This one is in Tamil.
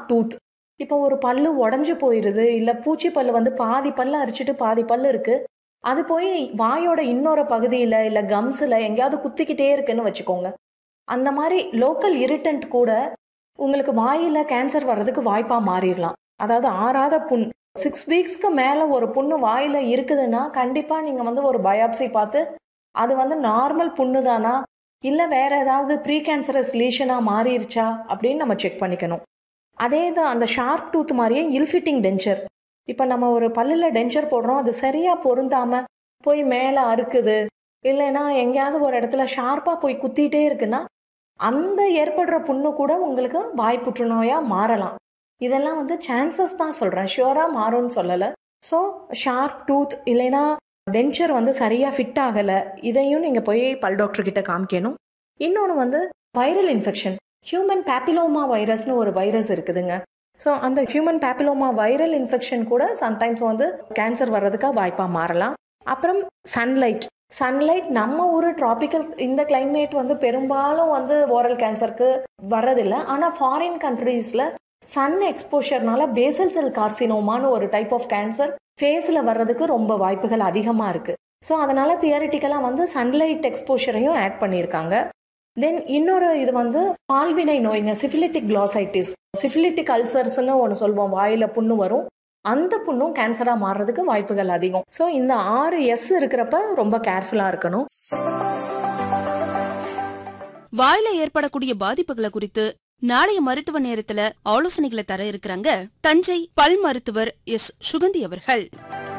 டூத். இப்போ ஒரு பல்லு உடைஞ்சு போயிருது, இல்ல பூச்சி பல்லு வந்து பாதி பல்ல அரிச்சிட்டு பாதி பல்லு இருக்கு. அது போய் வாயோட இன்னொரு பகுதியில, இல்ல கம்ஸ்ல எங்கேயாவது குத்திக்கிட்டே இருக்குன்னு வச்சுக்கோங்க. அந்த மாரி லோக்கல் இரிட்டன்ட் கூட உங்களுக்கு வாயில கேன்சர் வர்றதுக்கு வாய்ப்பா மாறிறலாம். அதாவது ஆறாத புண். 6 வீக்ஸ்க்கு மேல ஒரு புண்ணு வாயில இருக்குதுன்னா, கண்டிப்பா நீங்க வந்து ஒரு பயாப்சி பார்த்து, அது வந்து நார்மல் புண்ணு தானா? இல்ல வேற ஏதாவது ப்ரீ கேன்சரஸ் லீஷனா மாறிருச்சா? அப்படின்னு நம்ம செக் பண்ணிக்கணும். அதே தான் அந்த ஷார்ப் டூத் மாரியே இல் ஃபிட்டிங் டென்ச்சர். இப்ப நம்ம ஒரு பல்லுல டென்ச்சர் போடுறோம். அது சரியா பொருந்தாம போய் மேல அறுக்குது. இல்லைன்னா எங்கேயாவது ஒரு இடத்துல ஷார்ப்பா போய் குத்திட்டே இருக்குன்னா, அந்த ஏற்படுற புண்ணு கூட உங்களுக்கு வாய் புற்றுநோயா மாறலாம். இதெல்லாம் வந்து சான்சஸ் தான் சொல்றேன். ஷூரா மாறும்னு சொல்லல. ஸோ ஷார்ப் டூத் இல்லைன்னா டென்ச்சர் வந்து சரியா ஃபிட் ஆகல. இதையும் நீங்க போய் பல் டாக்டர் கிட்ட காமிக்கணும். இன்னொன்னு வந்து வைரல் இன்ஃபெக்ஷன். ஹியூமன் பேப்பிலோமா வைரஸ்னு ஒரு வைரஸ் இருக்குதுங்க. ஸோ அந்த ஹியூமன் பேப்பிலோமா வைரல் இன்ஃபெக்ஷன் கூட சம்டைம்ஸ் வந்து கேன்சர் வர்றதுக்கு வாய்ப்பா மாறலாம். அப்புறம் சன்லைட். சன்லைட் நம்ம ஊர் டிராபிக்கல் இந்த கிளைமேட் வந்து பெரும்பாலும் வந்து ஓரல் கேன்சருக்கு வர்றதில்லை. ஆனால் ஃபாரின் கண்ட்ரீஸில் சன் எக்ஸ்போஷர்னால பேசல் செல் கார்சினோமான்னு ஒரு டைப் ஆஃப் கேன்சர் ஃபேஸில் வர்றதுக்கு ரொம்ப வாய்ப்புகள் அதிகமாக இருக்குது. ஸோ அதனால் தியரிட்டிக்கலாக வந்து சன்லைட் எக்ஸ்போஷரையும் ஆட் பண்ணியிருக்காங்க. தென் இன்னொரு இது வந்து பால்வினை நோய்ங்க, சிஃபிலிட்டிக் கிளாசைட்டிஸ், சிஃபிலிட்டிக் அல்சர்ஸ்னு ஒன்று சொல்லுவோம். வாயில் புண்ணு வரும். அந்த புண்ணும் கேன்சராக மாறுறதுக்கு வாய்ப்புகள் அதிகம். ஸோ இந்த 6 எஸ் இருக்கிறப்ப ரொம்ப கேர்ஃபுல்லாக இருக்கணும். வாயில ஏற்படக்கூடிய பாதிப்புகளை குறித்து நாளைய மருத்துவ நேரத்துல ஆலோசனைகளை தர இருக்கிறாங்க தஞ்சை பல் மருத்துவர் எஸ் சுகந்தி அவர்கள்.